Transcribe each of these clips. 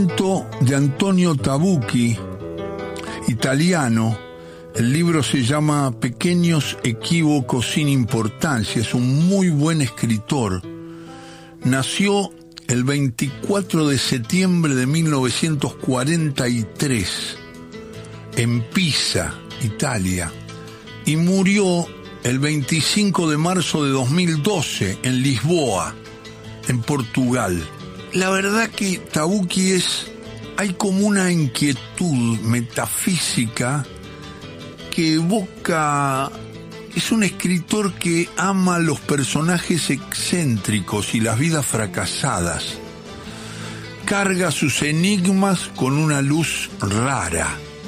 De Antonio Tabucchi, italiano. El libro se llama Pequeños equívocos sin importancia. Es un muy buen escritor. Nació el 24 de septiembre de 1943 en Pisa, Italia, y murió el 25 de marzo de 2012 en Lisboa, en Portugal. La verdad que Tabucchi hay como una inquietud metafísica que evoca. Es un escritor que ama los personajes excéntricos y las vidas fracasadas. Carga sus enigmas con una luz rara.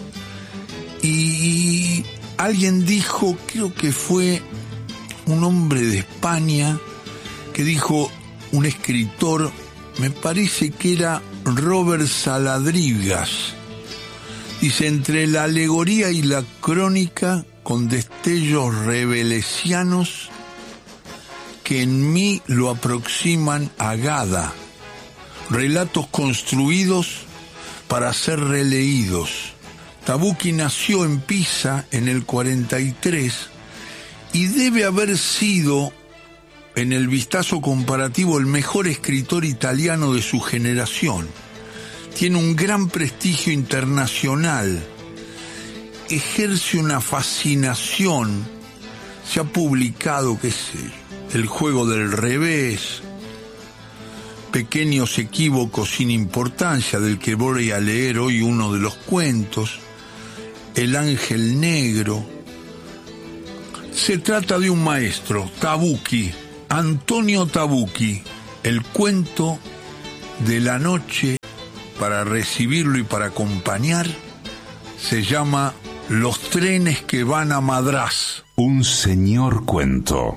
Y alguien dijo, creo que fue un hombre de España, que dijo, un escritor, me parece que era Robert Saladrigas, dice, entre la alegoría y la crónica, con destellos rabelesianos que en mí lo aproximan a Gada, relatos construidos para ser releídos. Tabucchi nació en Pisa en el 43 y debe haber sido, en el vistazo comparativo, el mejor escritor italiano de su generación. Tiene un gran prestigio internacional, ejerce una fascinación. Se ha publicado, qué sé, El juego del revés, Pequeños equívocos sin importancia, del que voy a leer hoy uno de los cuentos, El ángel negro. Se trata de un maestro, Tabucchi, Antonio Tabucchi. El cuento de la noche, para recibirlo y para acompañar, se llama Los trenes que van a Madrás. Un señor cuento.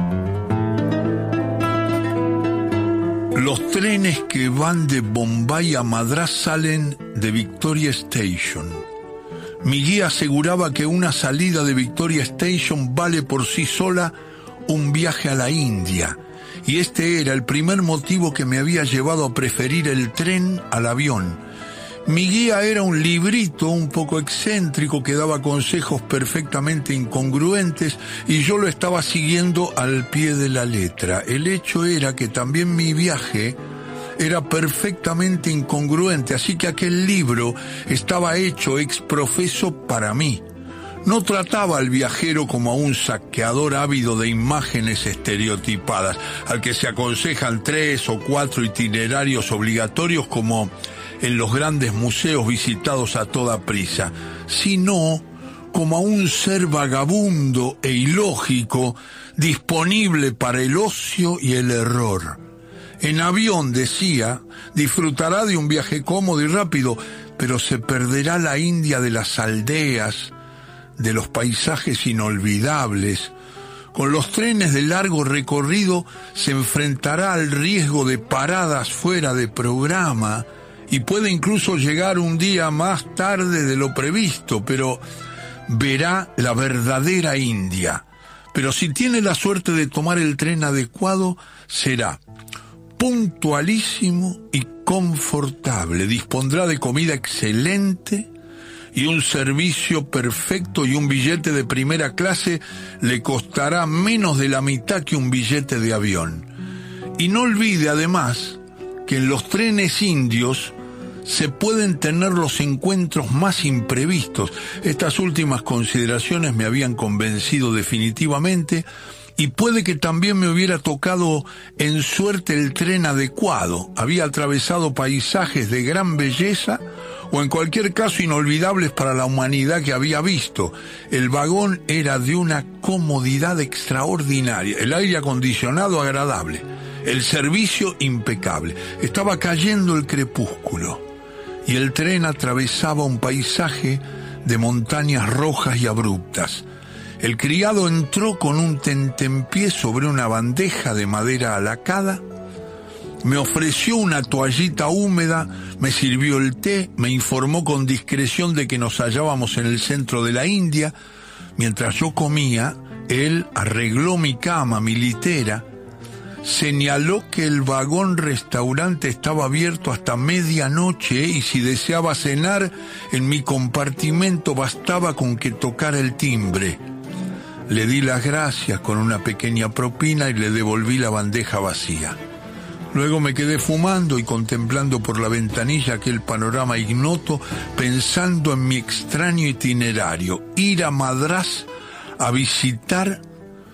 Los trenes que van de Bombay a Madrás salen de Victoria Station. Mi guía aseguraba que una salida de Victoria Station vale por sí sola un viaje a la India, y este era el primer motivo que me había llevado a preferir el tren al avión. Mi guía era un librito un poco excéntrico que daba consejos perfectamente incongruentes y yo lo estaba siguiendo al pie de la letra. El hecho era que también mi viaje era perfectamente incongruente, así que aquel libro estaba hecho ex profeso para mí. No trataba al viajero como a un saqueador ávido de imágenes estereotipadas, al que se aconsejan 3 o 4 itinerarios obligatorios como en los grandes museos visitados a toda prisa, sino como a un ser vagabundo e ilógico, disponible para el ocio y el error. En avión, decía, disfrutará de un viaje cómodo y rápido, pero se perderá la India de las aldeas, de los paisajes inolvidables. Con los trenes de largo recorrido se enfrentará al riesgo de paradas fuera de programa y puede incluso llegar un día más tarde de lo previsto, pero verá la verdadera India. Pero si tiene la suerte de tomar el tren adecuado, será puntualísimo y confortable, dispondrá de comida excelente y un servicio perfecto, y un billete de primera clase le costará menos de la mitad que un billete de avión. Y no olvide además que en los trenes indios se pueden tener los encuentros más imprevistos. Estas últimas consideraciones me habían convencido definitivamente, y puede que también me hubiera tocado en suerte el tren adecuado. Había atravesado paisajes de gran belleza, o en cualquier caso inolvidables para la humanidad que había visto. El vagón era de una comodidad extraordinaria, el aire acondicionado agradable, el servicio impecable. Estaba cayendo el crepúsculo y el tren atravesaba un paisaje de montañas rojas y abruptas. El criado entró con un tentempié sobre una bandeja de madera alacada, me ofreció una toallita húmeda, me sirvió el té, me informó con discreción de que nos hallábamos en el centro de la India. Mientras yo comía, él arregló mi cama, mi litera, señaló que el vagón restaurante estaba abierto hasta medianoche y si deseaba cenar, en mi compartimento bastaba con que tocara el timbre. Le di las gracias con una pequeña propina y le devolví la bandeja vacía. Luego me quedé fumando y contemplando por la ventanilla aquel panorama ignoto, pensando en mi extraño itinerario, ir a Madrás a visitar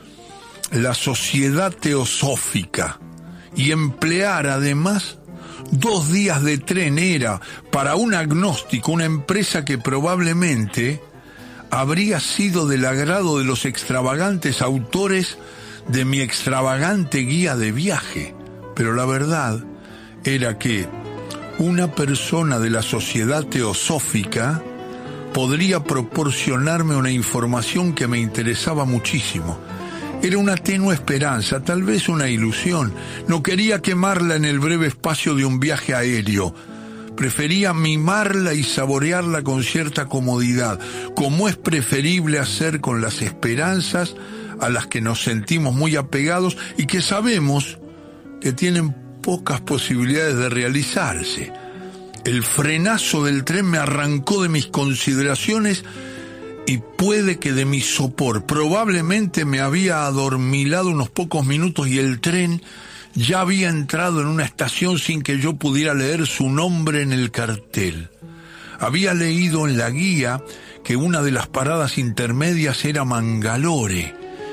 la Sociedad Teosófica y emplear además 2 días de tren. Era para un agnóstico una empresa que probablemente habría sido del agrado de los extravagantes autores de mi extravagante guía de viaje, pero la verdad era que una persona de la Sociedad Teosófica podría proporcionarme una información que me interesaba muchísimo. Era una tenue esperanza, tal vez una ilusión. No quería quemarla en el breve espacio de un viaje aéreo. Prefería mimarla y saborearla con cierta comodidad, como es preferible hacer con las esperanzas a las que nos sentimos muy apegados y que sabemos que tienen pocas posibilidades de realizarse. El frenazo del tren me arrancó de mis consideraciones y puede que de mi sopor. Probablemente me había adormilado unos pocos minutos y el tren ya había entrado en una estación sin que yo pudiera leer su nombre en el cartel. Había leído en la guía que una de las paradas intermedias era Mangalore,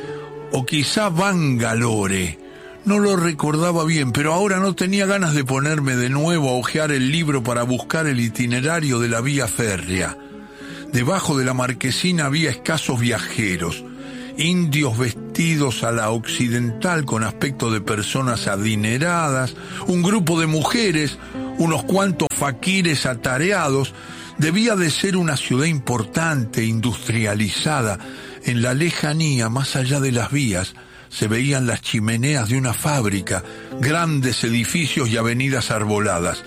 o quizá Bangalore. No lo recordaba bien, pero ahora no tenía ganas de ponerme de nuevo a hojear el libro para buscar el itinerario de la vía férrea. Debajo de la marquesina había escasos viajeros, indios vestidos a la occidental con aspecto de personas adineradas, un grupo de mujeres, unos cuantos faquires atareados. Debía de ser una ciudad importante, industrializada. En la lejanía, más allá de las vías, se veían las chimeneas de una fábrica, grandes edificios y avenidas arboladas.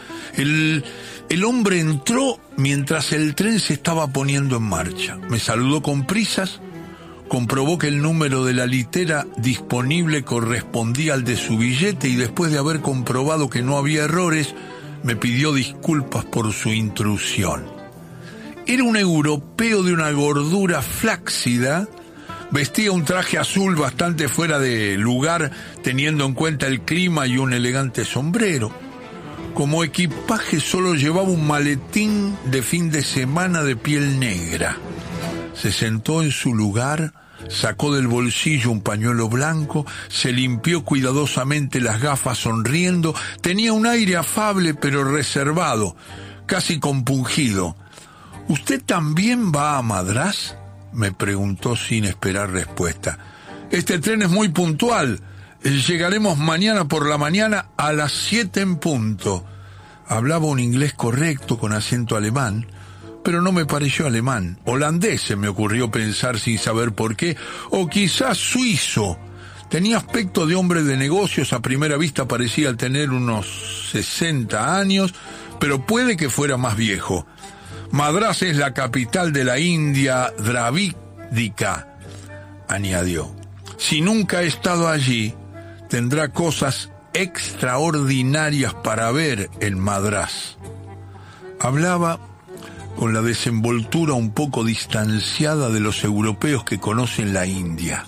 El hombre entró mientras el tren se estaba poniendo en marcha. Me saludó con prisas, comprobó que el número de la litera disponible correspondía al de su billete y después de haber comprobado que no había errores, me pidió disculpas por su intrusión. Era un europeo de una gordura flácida, vestía un traje azul bastante fuera de lugar teniendo en cuenta el clima y un elegante sombrero. Como equipaje solo llevaba un maletín de fin de semana de piel negra. Se sentó en su lugar, sacó del bolsillo un pañuelo blanco, se limpió cuidadosamente las gafas sonriendo. Tenía un aire afable pero reservado, casi compungido. ¿Usted también va a Madrás?, me preguntó sin esperar respuesta. Este tren es muy puntual. Llegaremos mañana por la mañana a las 7 en punto. Hablaba un inglés correcto con acento alemán, pero no me pareció alemán. Holandés se me ocurrió pensar sin saber por qué, o quizás suizo. Tenía aspecto de hombre de negocios, a primera vista parecía tener unos 60 años, pero puede que fuera más viejo. Madrás es la capital de la India dravídica, añadió. Si nunca he estado allí, tendrá cosas extraordinarias para ver en Madrás. Hablaba con la desenvoltura un poco distanciada de los europeos que conocen la India.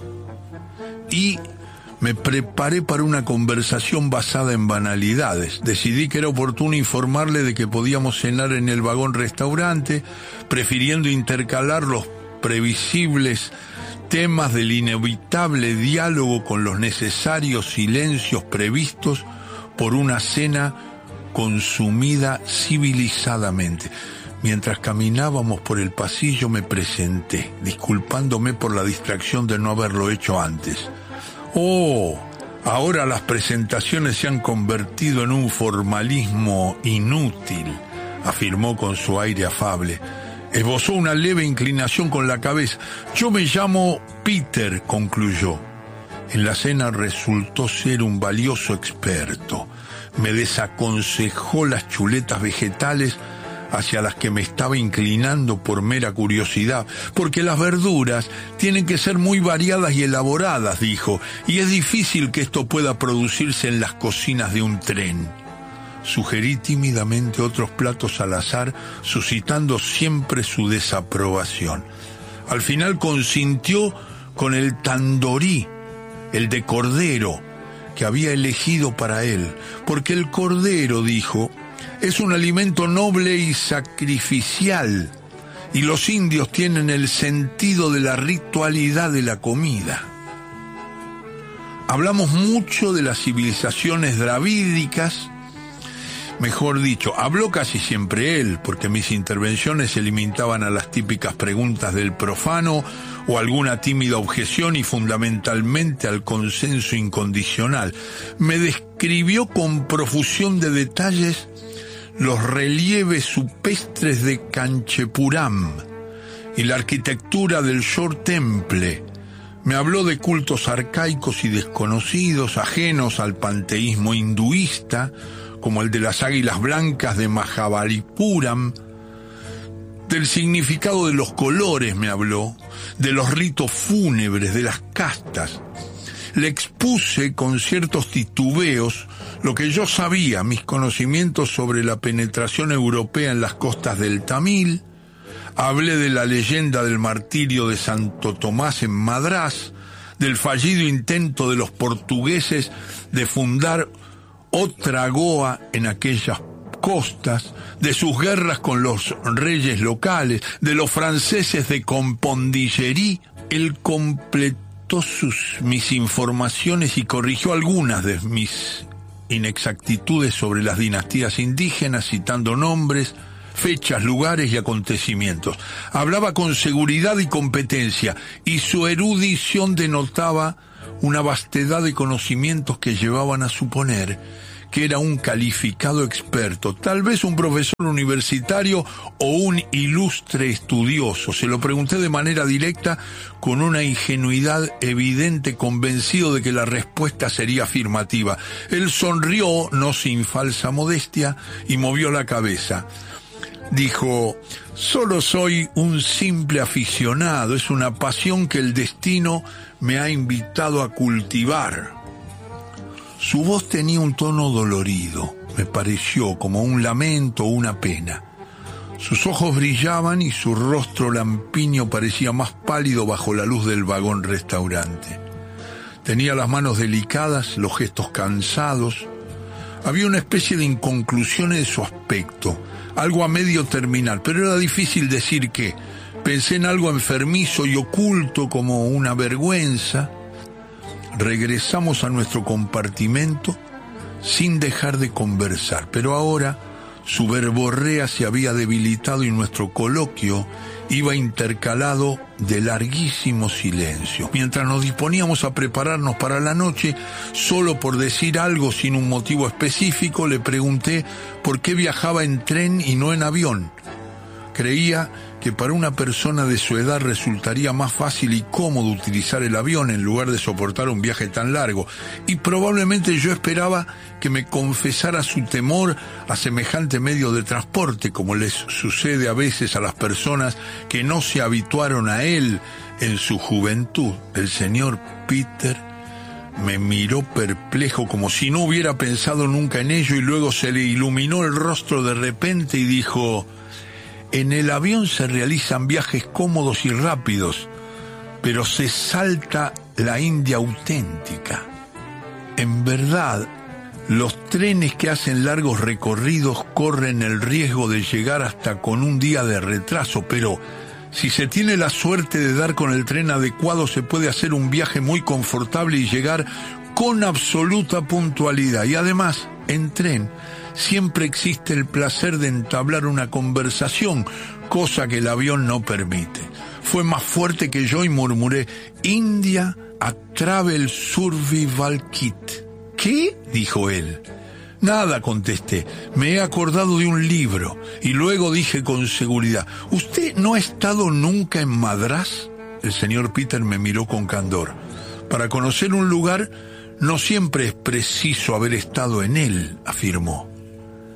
Y me preparé para una conversación basada en banalidades. Decidí que era oportuno informarle de que podíamos cenar en el vagón restaurante, prefiriendo intercalar los previsibles temas del inevitable diálogo con los necesarios silencios previstos por una cena consumida civilizadamente. Mientras caminábamos por el pasillo me presenté, disculpándome por la distracción de no haberlo hecho antes. Oh, ahora las presentaciones se han convertido en un formalismo inútil, afirmó con su aire afable. Esbozó una leve inclinación con la cabeza. Yo me llamo Peter, concluyó. En la cena resultó ser un valioso experto. Me desaconsejó las chuletas vegetales hacia las que me estaba inclinando por mera curiosidad, porque las verduras tienen que ser muy variadas y elaboradas, dijo, y es difícil que esto pueda producirse en las cocinas de un tren. Sugerí tímidamente otros platos al azar, suscitando siempre su desaprobación. Al final consintió con el tandorí, el de cordero, que había elegido para él, porque el cordero, dijo, es un alimento noble y sacrificial, y los indios tienen el sentido de la ritualidad de la comida. Hablamos mucho de las civilizaciones dravídicas, mejor dicho, habló casi siempre él, porque mis intervenciones se limitaban a las típicas preguntas del profano o alguna tímida objeción y fundamentalmente al consenso incondicional. Me describió con profusión de detalles los relieves supestres de Kanchepuram y la arquitectura del Shor Temple. Me habló de cultos arcaicos y desconocidos, ajenos al panteísmo hinduista, como el de las águilas blancas de Mahabalipuram. Del significado de los colores me habló, de los ritos fúnebres, de las castas. Le expuse con ciertos titubeos lo que yo sabía, mis conocimientos sobre la penetración europea en las costas del Tamil. Hablé de la leyenda del martirio de Santo Tomás en Madrás, del fallido intento de los portugueses de fundar otra Goa en aquellas costas, de sus guerras con los reyes locales, de los franceses de Compondillerí. Él completó mis informaciones y corrigió algunas de mis inexactitudes sobre las dinastías indígenas, citando nombres, fechas, lugares y acontecimientos. Hablaba con seguridad y competencia, y su erudición denotaba una vastedad de conocimientos que llevaban a suponer que era un calificado experto, tal vez un profesor universitario o un ilustre estudioso. Se lo pregunté de manera directa, con una ingenuidad evidente, convencido de que la respuesta sería afirmativa. Él sonrió, no sin falsa modestia, y movió la cabeza. Dijo: solo soy un simple aficionado, es una pasión que el destino me ha invitado a cultivar. Su voz tenía un tono dolorido, me pareció como un lamento o una pena. Sus ojos brillaban y su rostro lampiño parecía más pálido bajo la luz del vagón restaurante. Tenía las manos delicadas, los gestos cansados. Había una especie de inconclusión en su aspecto, algo a medio terminar, pero era difícil decir qué. Pensé en algo enfermizo y oculto como una vergüenza. Regresamos a nuestro compartimento sin dejar de conversar, pero ahora su verborrea se había debilitado y nuestro coloquio iba intercalado de larguísimos silencios. Mientras nos disponíamos a prepararnos para la noche, solo por decir algo sin un motivo específico, le pregunté por qué viajaba en tren y no en avión. Creía que para una persona de su edad resultaría más fácil y cómodo utilizar el avión en lugar de soportar un viaje tan largo, y probablemente yo esperaba que me confesara su temor a semejante medio de transporte, como les sucede a veces a las personas que no se habituaron a él en su juventud. El señor Peter me miró perplejo, como si no hubiera pensado nunca en ello, y luego se le iluminó el rostro de repente y dijo: en el avión se realizan viajes cómodos y rápidos, pero se salta la India auténtica. En verdad, los trenes que hacen largos recorridos corren el riesgo de llegar hasta con un día de retraso, pero si se tiene la suerte de dar con el tren adecuado, se puede hacer un viaje muy confortable y llegar con absoluta puntualidad. Y además, en tren siempre existe el placer de entablar una conversación, cosa que el avión no permite. Fue más fuerte que yo y murmuré: India a Travel Survival Kit. ¿Qué?, dijo él. Nada, contesté, me he acordado de un libro. Y luego dije con seguridad: ¿usted no ha estado nunca en Madrás? El señor Peter me miró con candor. Para conocer un lugar no siempre es preciso haber estado en él, afirmó.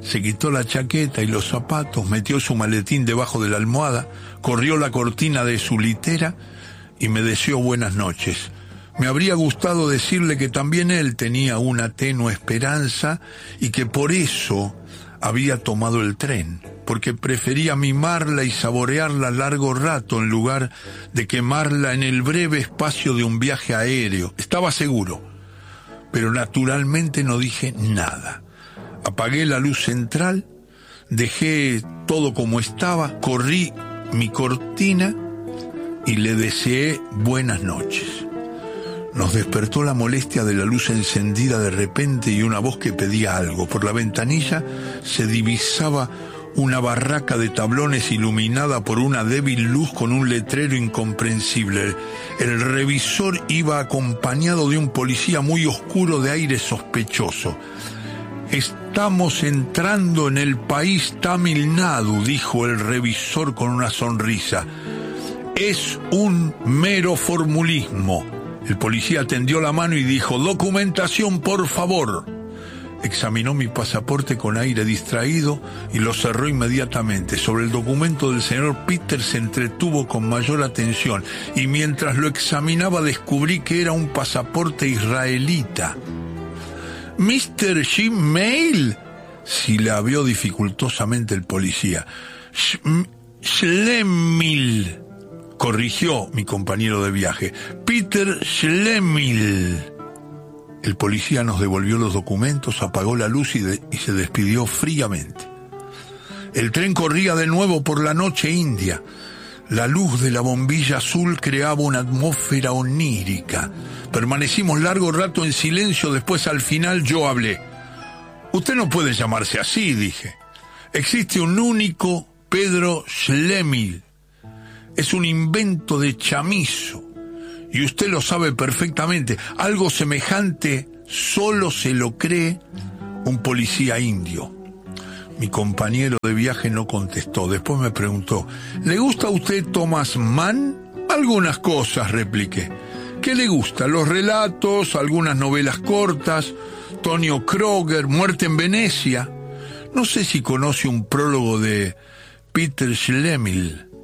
Se quitó la chaqueta y los zapatos, metió su maletín debajo de la almohada, corrió la cortina de su litera y me deseó buenas noches. Me habría gustado decirle que también él tenía una tenue esperanza y que por eso había tomado el tren, porque prefería mimarla y saborearla largo rato en lugar de quemarla en el breve espacio de un viaje aéreo. Estaba seguro, pero naturalmente no dije nada. Apagué la luz central, dejé todo como estaba, corrí mi cortina y le deseé buenas noches. Nos despertó la molestia de la luz encendida de repente y una voz que pedía algo. Por la ventanilla se divisaba una barraca de tablones iluminada por una débil luz con un letrero incomprensible. El revisor iba acompañado de un policía muy oscuro de aire sospechoso. «Estamos entrando en el país Tamil Nadu», dijo el revisor con una sonrisa. «Es un mero formulismo». El policía tendió la mano y dijo: «Documentación, por favor». Examinó mi pasaporte con aire distraído y lo cerró inmediatamente. Sobre el documento del señor Peter se entretuvo con mayor atención y mientras lo examinaba descubrí que era un pasaporte israelita. «¿Mr. Jim Mail?», silabeó dificultosamente el policía. «Schlemil», corrigió mi compañero de viaje. «Peter Schlemil». El policía nos devolvió los documentos, apagó la luz y se despidió fríamente. El tren corría de nuevo por la noche india. La luz de la bombilla azul creaba una atmósfera onírica. Permanecimos largo rato en silencio, después al final yo hablé. «Usted no puede llamarse así», dije. «Existe un único Pedro Schlemil. Es un invento de chamizo. Y usted lo sabe perfectamente. Algo semejante solo se lo cree un policía indio». Mi compañero de viaje no contestó. Después me preguntó: «¿Le gusta a usted Thomas Mann?». «Algunas cosas», repliqué. «¿Qué le gusta? Los relatos, algunas novelas cortas, Tonio Kroger, Muerte en Venecia. No sé si conoce un prólogo de Peter Schlemil».